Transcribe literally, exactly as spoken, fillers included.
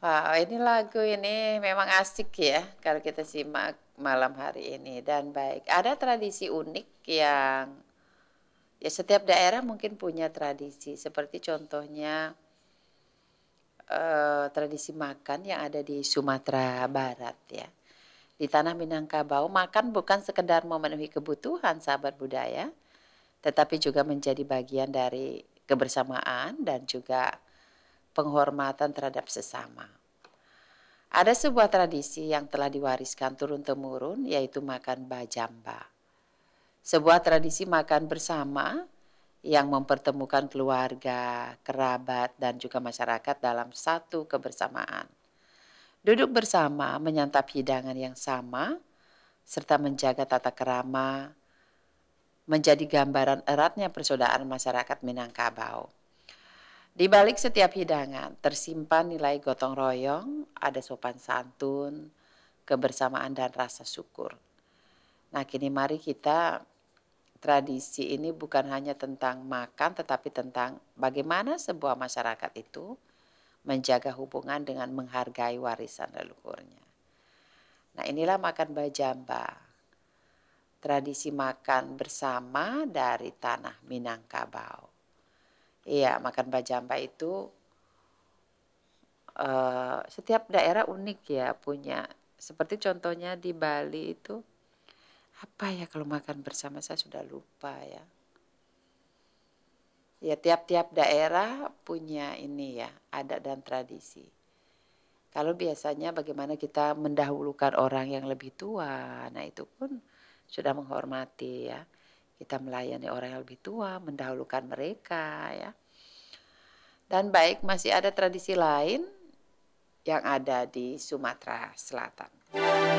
Wah, ini lagu ini memang asik ya kalau kita simak malam hari ini dan baik. Ada tradisi unik yang ya setiap daerah mungkin punya tradisi seperti contohnya eh, tradisi makan yang ada di Sumatera Barat ya. Di tanah Minangkabau makan bukan sekedar memenuhi kebutuhan sahabat budaya, tetapi juga menjadi bagian dari kebersamaan dan juga penghormatan terhadap sesama. Ada sebuah tradisi yang telah diwariskan turun-temurun yaitu makan bajamba. Sebuah tradisi makan bersama yang mempertemukan keluarga, kerabat, dan juga masyarakat dalam satu kebersamaan. Duduk bersama menyantap hidangan yang sama serta menjaga tata kerama menjadi gambaran eratnya persaudaraan masyarakat Minangkabau. Di balik setiap hidangan tersimpan nilai gotong royong, ada sopan santun, kebersamaan dan rasa syukur. Nah, kini mari kita tradisi ini bukan hanya tentang makan tetapi tentang bagaimana sebuah masyarakat itu menjaga hubungan dengan menghargai warisan leluhurnya. Nah, inilah makan bajamba. Tradisi makan bersama dari tanah Minangkabau. Iya, makan bajamba itu eh, setiap daerah unik ya punya. Seperti contohnya di Bali itu apa ya kalau makan bersama saya sudah lupa ya. Ya tiap-tiap daerah punya ini ya adat dan tradisi. Kalau biasanya bagaimana kita mendahulukan orang yang lebih tua, nah itu pun sudah menghormati ya. Kita melayani orang yang lebih tua, mendahulukan mereka ya. Dan baik masih ada tradisi lain yang ada di Sumatera Selatan.